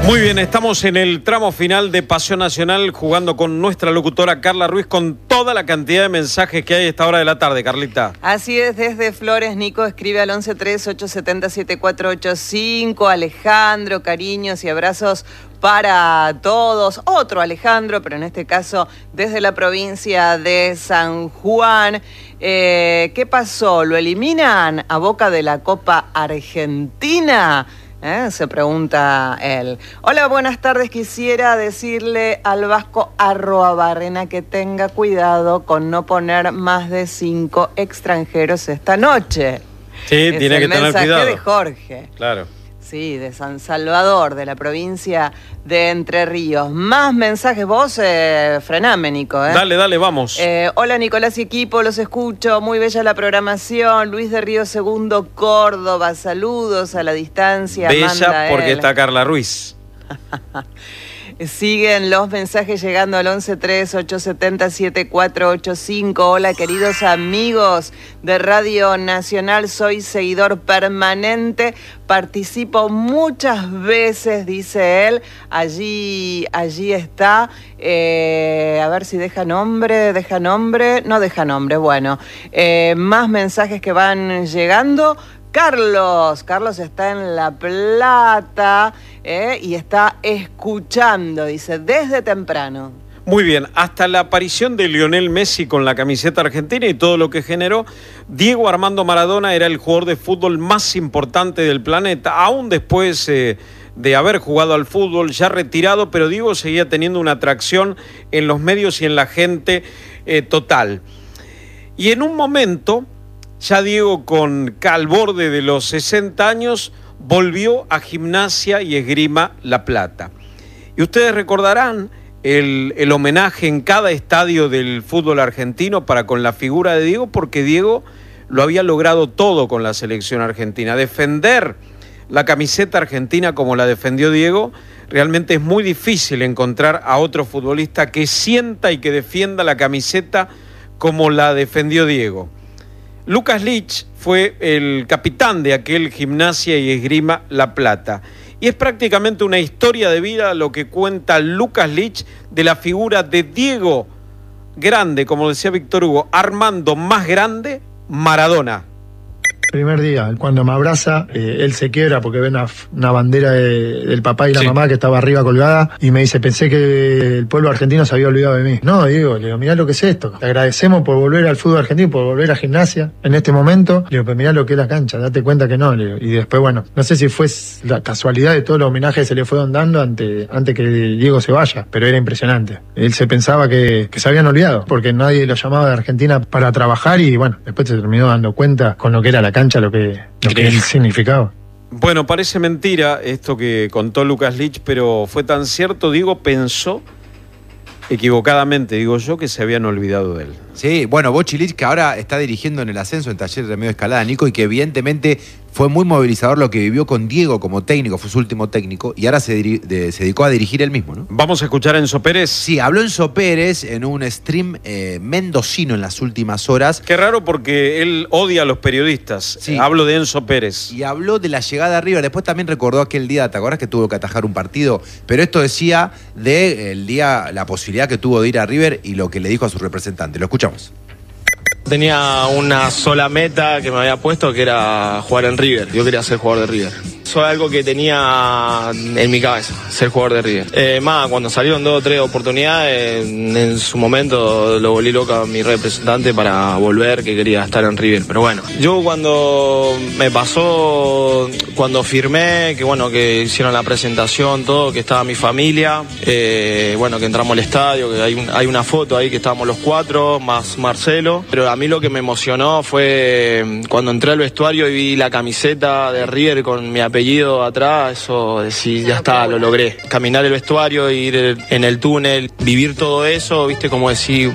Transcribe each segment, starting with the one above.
Muy bien, estamos en el tramo final de Pasión Nacional jugando con nuestra locutora Carla Ruiz con toda la cantidad de mensajes que hay a esta hora de la tarde, Carlita. Así es, desde Flores, Nico escribe al 1138707485, Alejandro, cariños y abrazos para todos. Otro Alejandro, pero en este caso desde la provincia de San Juan. ¿Qué pasó? ¿Lo eliminan a Boca de la Copa Argentina? Se pregunta él. Hola, buenas tardes. Quisiera decirle al Vasco Arroabarrena que tenga cuidado con no poner más de 5 extranjeros esta noche. Sí, tiene que tener cuidado. El mensaje de Jorge. Claro. Sí, de San Salvador, de la provincia de Entre Ríos. Más mensajes. Vos, frename, Nico. Dale, vamos. Hola, Nicolás y equipo, los escucho. Muy bella la programación. Luis de Río Segundo, Córdoba. Saludos a la distancia. Bella porque está Carla Ruiz. Siguen los mensajes llegando al 1138707485. Hola, queridos amigos de Radio Nacional. Soy seguidor permanente. Participo muchas veces, dice él. Allí está. A ver si deja nombre. No deja nombre. Bueno, más mensajes que van llegando. Carlos está en La Plata y está escuchando, dice, desde temprano. Muy bien, hasta la aparición de Lionel Messi con la camiseta argentina y todo lo que generó, Diego Armando Maradona era el jugador de fútbol más importante del planeta, aún después de haber jugado al fútbol, ya retirado, pero Diego seguía teniendo una atracción en los medios y en la gente total. Y en un momento, ya Diego al borde de los 60 años, volvió a Gimnasia y Esgrima La Plata. Y ustedes recordarán el homenaje en cada estadio del fútbol argentino para con la figura de Diego, porque Diego lo había logrado todo con la selección argentina. Defender la camiseta argentina como la defendió Diego, realmente es muy difícil encontrar a otro futbolista que sienta y que defienda la camiseta como la defendió Diego. Lucas Lich fue el capitán de aquel Gimnasia y Esgrima La Plata. Y es prácticamente una historia de vida lo que cuenta Lucas Lich de la figura de Diego Grande, como decía Víctor Hugo, Armando más grande, Maradona. Primer día, cuando me abraza, él se quiebra porque ve una bandera del papá y la mamá que estaba arriba colgada y me dice, pensé que el pueblo argentino se había olvidado de mí. No, Diego, le digo, mirá lo que es esto. Te agradecemos por volver al fútbol argentino, por volver a Gimnasia en este momento. Le digo, pues mirá lo que es la cancha, date cuenta que no. Le digo. Y después, bueno, no sé si fue la casualidad de todos los homenajes que se le fueron dando antes que Diego se vaya, pero era impresionante. Él se pensaba que se habían olvidado porque nadie lo llamaba de Argentina para trabajar y bueno, después se terminó dando cuenta con lo que era la cancha, lo que él significaba. Bueno, parece mentira esto que contó Lucas Lich, pero fue tan cierto. Diego pensó, equivocadamente digo yo, que se habían olvidado de él. Sí, bueno, Bochi Lich, que ahora está dirigiendo en el ascenso en Talleres de Medio Escalada, Nico, y que evidentemente fue muy movilizador lo que vivió con Diego como técnico, fue su último técnico, y ahora se dedicó a dirigir él mismo, ¿no? Vamos a escuchar a Enzo Pérez. Sí, habló Enzo Pérez en un stream mendocino en las últimas horas. Qué raro porque él odia a los periodistas. Sí. Hablo de Enzo Pérez. Y habló de la llegada a River. Después también recordó aquel día, ¿te acordás que tuvo que atajar un partido? Pero esto decía del día, la posibilidad que tuvo de ir a River y lo que le dijo a su representante. Lo escuchamos. Tenía una sola meta que me había puesto, que era jugar en River. Yo quería ser jugador de River. Eso es algo que tenía en mi cabeza, ser jugador de River. Más, cuando salieron 2 o 3 oportunidades, en su momento lo volví loca a mi representante para volver, que quería estar en River. Pero bueno, yo cuando me pasó, cuando firmé, que bueno, que hicieron la presentación, todo, que estaba mi familia, bueno, que entramos al estadio, que hay una foto ahí que estábamos los 4, más Marcelo. Pero a mí lo que me emocionó fue cuando entré al vestuario y vi la camiseta de River con mi apellido atrás, eso, decir, ya está, lo logré. Caminar el vestuario, ir en el túnel, vivir todo eso, viste, como decir,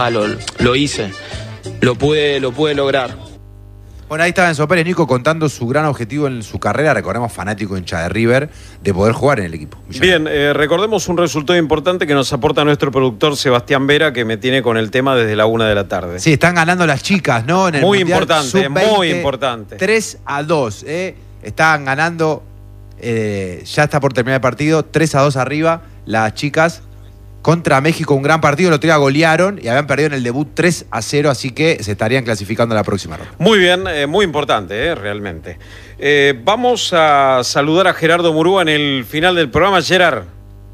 lo hice, lo pude lograr. Bueno, ahí estaba Enzo Pérez, Nico, contando su gran objetivo en su carrera, recordemos, fanático hincha de River, de poder jugar en el equipo. Bien, recordemos un resultado importante que nos aporta nuestro productor Sebastián Vera, que me tiene con el tema desde la 1 de la tarde. Sí, están ganando las chicas, ¿no? En el muy Mundial importante, Sub-20, muy importante. 3-2, Estaban ganando ya está por terminar el partido, 3-2 arriba, las chicas contra México, un gran partido, el otro día golearon y habían perdido en el debut 3-0, así que se estarían clasificando a la próxima ronda. Muy bien, muy importante, realmente. Vamos a saludar a Gerardo Murúa en el final del programa. Gerard.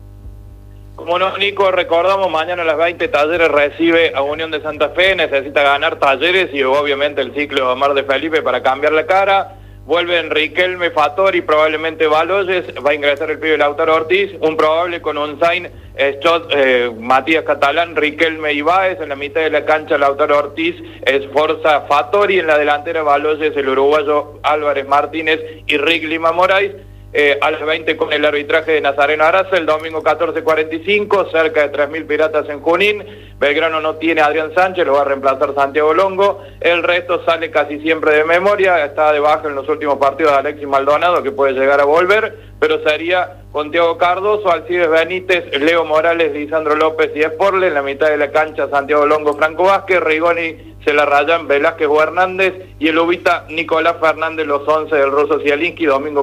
Como no, Nico, recordamos, mañana a las 20 Talleres recibe a Unión de Santa Fe, necesita ganar Talleres y obviamente el ciclo de Omar de Felipe para cambiar la cara. Vuelven Riquelme, Fattori, probablemente Baloyes, va a ingresar el pibe Lautaro Ortiz, un probable con Onzain, Schott, Matías Catalán, Riquelme y Báez, en la mitad de la cancha Lautaro Ortiz, Esforza, Fattori, en la delantera Baloyes, el uruguayo Álvarez Martínez y Rick Lima Moraes. A las 20 con el arbitraje de Nazareno Araza, el domingo 14:45, cerca de 3.000 piratas en Junín. Belgrano no tiene a Adrián Sánchez, lo va a reemplazar Santiago Longo. El resto sale casi siempre de memoria, está de baja en los últimos partidos de Alexis Maldonado, que puede llegar a volver, pero sería con Thiago Cardoso, Alcides Benítez, Leo Morales, Lisandro López y Esporle. En la mitad de la cancha Santiago Longo, Franco Vázquez, Rigoni, Celarrayán, Velázquez o Hernández y el Ubita Nicolás Fernández, los 11 del Ruso Zielinski, domingo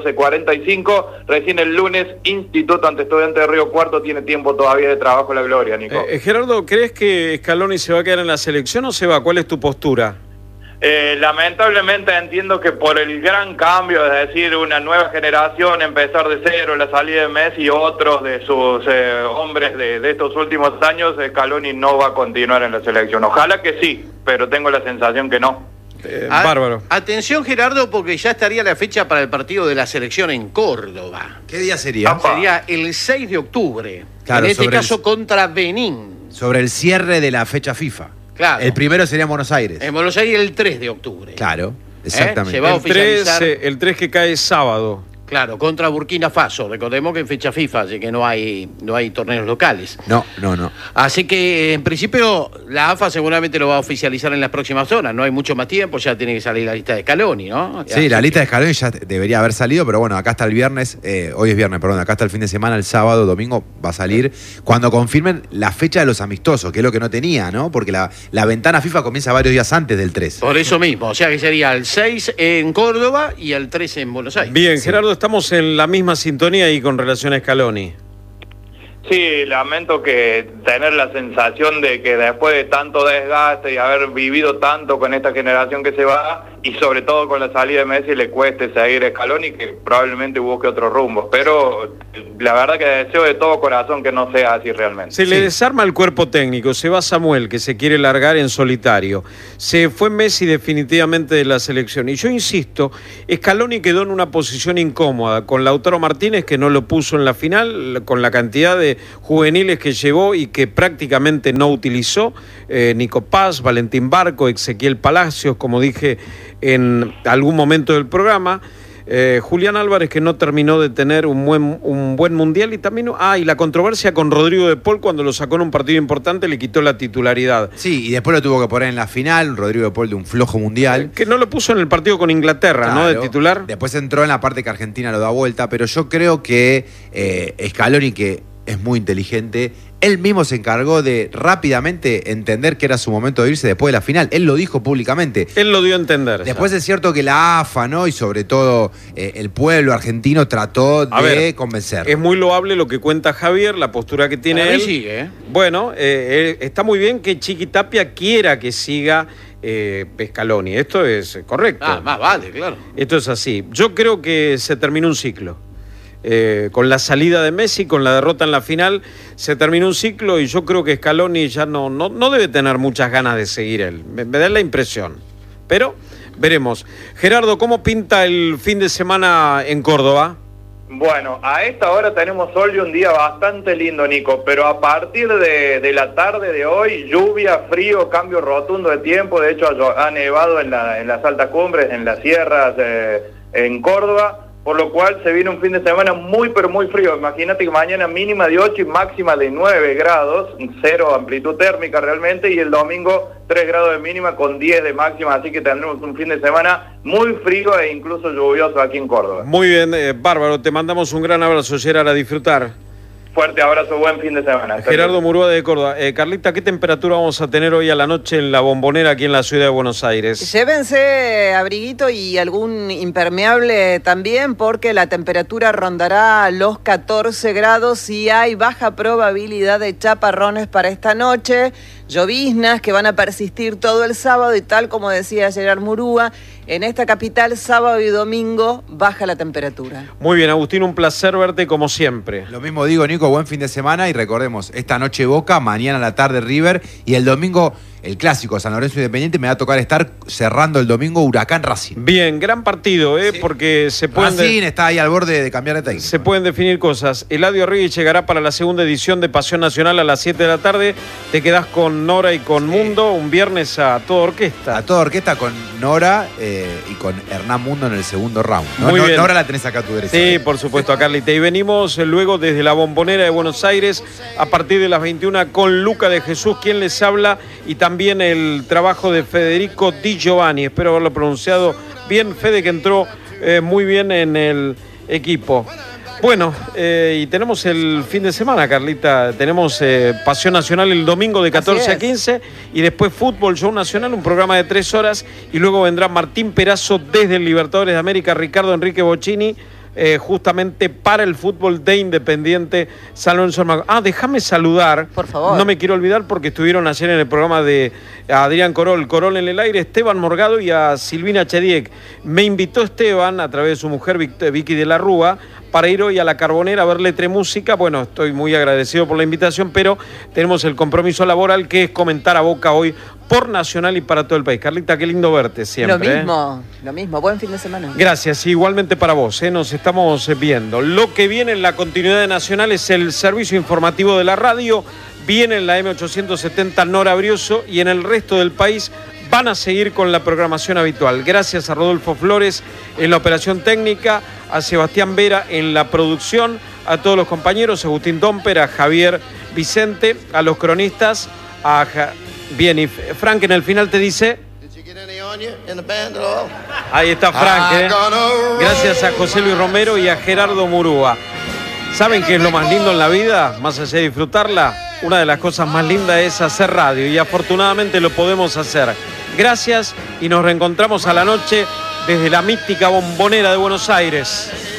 14:45. Recién el lunes, Instituto ante Estudiantes de Río Cuarto, tiene tiempo todavía de trabajo la gloria, Nico. Gerardo, ¿crees que Scaloni se va a quedar en la selección o se va? ¿Cuál es tu postura? Lamentablemente entiendo que por el gran cambio, es decir, una nueva generación, empezar de cero, la salida de Messi y otros de sus hombres de estos últimos años, Scaloni no va a continuar en la selección. Ojalá que sí, pero tengo la sensación que no. Bárbaro. Atención, Gerardo, porque ya estaría la fecha para el partido de la selección en Córdoba. ¿Qué día sería? Sería el 6 de octubre. Claro, en este caso contra Benín. Sobre el cierre de la fecha FIFA. Claro. El primero sería en Buenos Aires. En Buenos Aires el 3 de octubre. Claro, exactamente. Se va a oficializar. El 3 que cae sábado. Claro, contra Burkina Faso. Recordemos que en fecha FIFA, así que no hay torneos locales. No. Así que, en principio, la AFA seguramente lo va a oficializar en las próximas horas. No hay mucho más tiempo, ya tiene que salir la lista de Scaloni, ¿no? Sí, la lista de Scaloni ya debería haber salido, pero bueno, acá está el viernes, hoy es viernes, perdón, acá está el fin de semana, el sábado, domingo, va a salir cuando confirmen la fecha de los amistosos, que es lo que no tenía, ¿no? Porque la ventana FIFA comienza varios días antes del 3. Por eso mismo, o sea que sería el 6 en Córdoba y el 3 en Buenos Aires. Bien, Gerardo, estamos en la misma sintonía y con relación a Scaloni. Sí, lamento que tener la sensación de que después de tanto desgaste y haber vivido tanto con esta generación que se va, y sobre todo con la salida de Messi, le cueste seguir a Scaloni, que probablemente busque otros rumbos. Pero la verdad que deseo de todo corazón que no sea así realmente. Se le desarma el cuerpo técnico, se va Samuel, que se quiere largar en solitario. Se fue Messi definitivamente de la selección. Y yo insisto, Scaloni quedó en una posición incómoda, con Lautaro Martínez, que no lo puso en la final, con la cantidad de juveniles que llevó y que prácticamente no utilizó, Nico Paz, Valentín Barco, Ezequiel Palacios, como dije en algún momento del programa, Julián Álvarez, que no terminó de tener un buen mundial, y también y la controversia con Rodrigo de Paul, cuando lo sacó en un partido importante, le quitó la titularidad. Sí, y después lo tuvo que poner en la final, Rodrigo de Paul, de un flojo mundial. Que no lo puso en el partido con Inglaterra, claro, ¿no? De titular. Después entró en la parte que Argentina lo da vuelta, pero yo creo que Scaloni, que es muy inteligente, él mismo se encargó de rápidamente entender que era su momento de irse después de la final. Él lo dijo públicamente. Él lo dio a entender. Después es cierto que la AFA, ¿no? Y sobre todo el pueblo argentino trató de convencer. Es muy loable lo que cuenta Javier, la postura que tiene él. Sigue, Bueno, está muy bien que Chiqui Tapia quiera que siga Scaloni. Esto es correcto. Más vale, claro. Esto es así. Yo creo que se terminó un ciclo. Con la salida de Messi, con la derrota en la final, se terminó un ciclo, y yo creo que Scaloni ya no debe tener muchas ganas de seguir él. Me da la impresión. Pero veremos. Gerardo, ¿cómo pinta el fin de semana en Córdoba? Bueno, a esta hora tenemos sol y un día bastante lindo, Nico, pero a partir de la tarde de hoy, lluvia, frío, cambio rotundo de tiempo. De hecho, ha nevado en las altas cumbres, en las sierras, en Córdoba, por lo cual se viene un fin de semana muy, pero muy frío. Imagínate que mañana mínima de 8 y máxima de 9 grados, 0 amplitud térmica realmente, y el domingo 3 grados de mínima con 10 de máxima, así que tendremos un fin de semana muy frío e incluso lluvioso aquí en Córdoba. Muy bien, bárbaro, te mandamos un gran abrazo, Gerard, a disfrutar. Fuerte abrazo, buen fin de semana. Gerardo Murúa de Córdoba. Carlita, ¿qué temperatura vamos a tener hoy a la noche en la Bombonera aquí en la ciudad de Buenos Aires? Llévense abriguito y algún impermeable también, porque la temperatura rondará los 14 grados y hay baja probabilidad de chaparrones para esta noche. Lloviznas que van a persistir todo el sábado y tal como decía Gerard Murúa, en esta capital sábado y domingo baja la temperatura. Muy bien, Agustín, un placer verte como siempre. Lo mismo digo, Nico, buen fin de semana y recordemos, esta noche Boca, mañana a la tarde River y el domingo el clásico San Lorenzo Independiente. Me va a tocar estar cerrando el domingo Huracán Racing. Bien, gran partido, sí. Porque se pueden... Racing está ahí al borde de cambiar de técnico. Se pueden definir cosas. Eladio Ríguez llegará para la segunda edición de Pasión Nacional a las 7 de la tarde. Te quedás con Nora y con Mundo, un viernes a toda orquesta. A toda orquesta con Nora y con Hernán Mundo en el segundo round. Muy bien. Nora la tenés acá a tu derecha. Sí, por supuesto, a Carlita. Y venimos luego desde la Bombonera de Buenos Aires a partir de las 21 con Luca de Jesús, quien les habla, y también el trabajo de Federico Di Giovanni. Espero haberlo pronunciado bien. Fede, que entró muy bien en el equipo. Bueno, y tenemos el fin de semana, Carlita. Tenemos Pasión Nacional el domingo de 14 a 15 y después Fútbol Show Nacional, un programa de 3 horas. Y luego vendrá Martín Perazo desde el Libertadores de América, Ricardo Enrique Bocchini, justamente para el fútbol de Independiente San Lorenzo. Déjame saludar, por favor. No me quiero olvidar porque estuvieron ayer en el programa de Adrián Corol en el aire, Esteban Morgado y a Silvina Chediek. Me invitó Esteban a través de su mujer Vicky de la Rúa para ir hoy a la Carbonera a ver Letra y Música. Bueno, estoy muy agradecido por la invitación, pero tenemos el compromiso laboral que es comentar a Boca hoy por Nacional y para todo el país. Carlita, qué lindo verte siempre. Lo mismo. Buen fin de semana. Gracias, igualmente para vos. Nos estamos viendo. Lo que viene en la continuidad de Nacional es el servicio informativo de la radio. Viene en la M870 Nora Brioso y en el resto del país van a seguir con la programación habitual. Gracias a Rodolfo Flores en la operación técnica, a Sebastián Vera en la producción, a todos los compañeros, a Agustín Domper, a Javier Vicente, a los cronistas, Bien, y Frank en el final te dice... Ahí está Frank, Gracias a José Luis Romero y a Gerardo Murúa. ¿Saben qué es lo más lindo en la vida? Más allá de disfrutarla, una de las cosas más lindas es hacer radio y afortunadamente lo podemos hacer. Gracias y nos reencontramos a la noche desde la mística Bombonera de Buenos Aires.